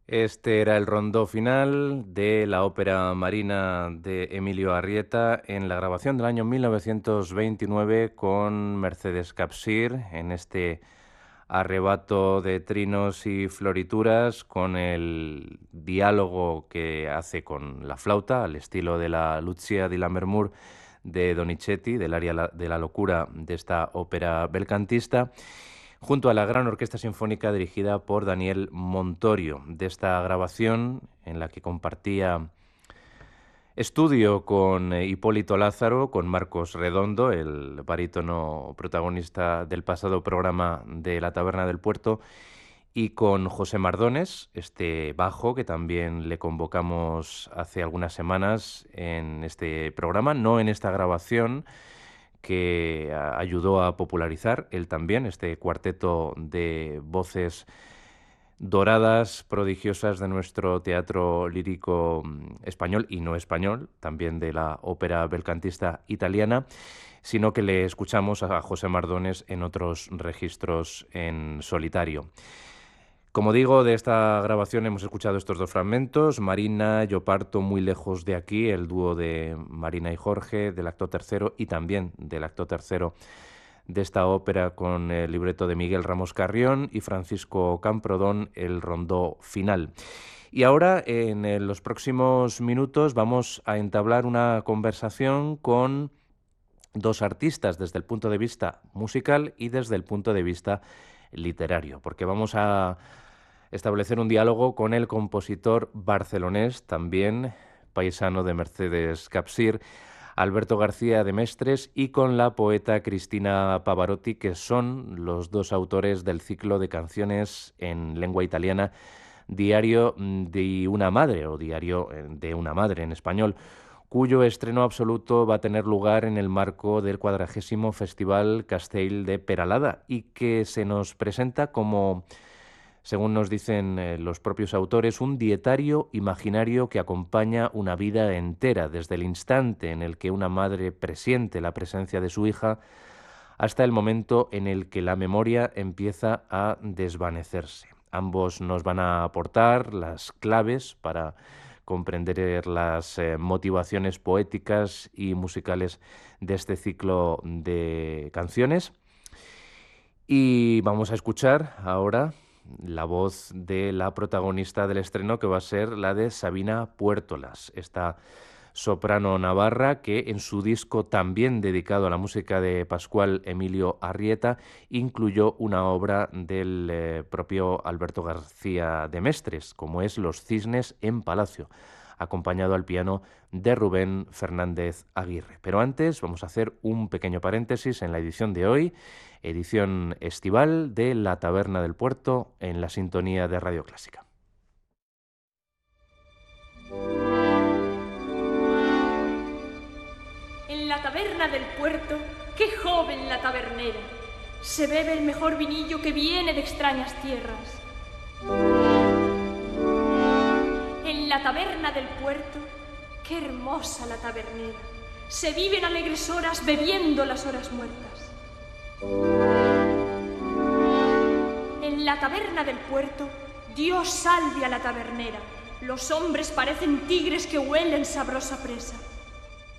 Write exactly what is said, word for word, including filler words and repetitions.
Este era el rondó final de la ópera marina de Emilio Arrieta en la grabación del año mil novecientos veintinueve con Mercedes Capsir en este arrebato de trinos y florituras, con el diálogo que hace con la flauta al estilo de la Lucia di Lammermoor de Donizetti, del aria de la locura de esta ópera belcantista, junto a la gran orquesta sinfónica dirigida por Daniel Montorio. De esta grabación, en la que compartía estudio con eh, Hipólito Lázaro, con Marcos Redondo, el barítono protagonista del pasado programa de La Taberna del Puerto, y con José Mardones, este bajo que también le convocamos hace algunas semanas en este programa, no en esta grabación, que ayudó a popularizar él también este cuarteto de voces doradas, prodigiosas de nuestro teatro lírico español y no español, también de la ópera belcantista italiana, sino que le escuchamos a José Mardones en otros registros en solitario. Como digo, de esta grabación hemos escuchado estos dos fragmentos: Marina, Yo parto muy lejos de aquí, el dúo de Marina y Jorge, del acto tercero, y también del acto tercero de esta ópera con el libreto de Miguel Ramos Carrión y Francisco Camprodón, el rondó final. Y ahora, en los próximos minutos, vamos a entablar una conversación con dos artistas desde el punto de vista musical y desde el punto de vista literario, porque vamos a establecer un diálogo con el compositor barcelonés, también paisano de Mercedes Capsir, Alberto García de Mestres, y con la poeta Cristina Pavarotti, que son los dos autores del ciclo de canciones en lengua italiana Diario de una madre, o Diario de una madre en español, cuyo estreno absoluto va a tener lugar en el marco del cuadragésimo Festival Castell de Peralada, y que se nos presenta como, según nos dicen eh, los propios autores, un dietario imaginario que acompaña una vida entera, desde el instante en el que una madre presiente la presencia de su hija hasta el momento en el que la memoria empieza a desvanecerse. Ambos nos van a aportar las claves para comprender las eh, motivaciones poéticas y musicales de este ciclo de canciones. Y vamos a escuchar ahora la voz de la protagonista del estreno, que va a ser la de Sabina Puertolas, esta soprano navarra que en su disco, también dedicado a la música de Pascual Emilio Arrieta, incluyó una obra del eh, propio Alberto García de Mestres, como es Los cisnes en Palacio, acompañado al piano de Rubén Fernández Aguirre. Pero antes vamos a hacer un pequeño paréntesis en la edición de hoy, edición estival de La Taberna del Puerto, en la sintonía de Radio Clásica. En la taberna del puerto, qué joven la tabernera, se bebe el mejor vinillo que viene de extrañas tierras. En la taberna del puerto, qué hermosa la tabernera, se viven alegres horas bebiendo las horas muertas. En la taberna del puerto, Dios salve a la tabernera, los hombres parecen tigres que huelen sabrosa presa.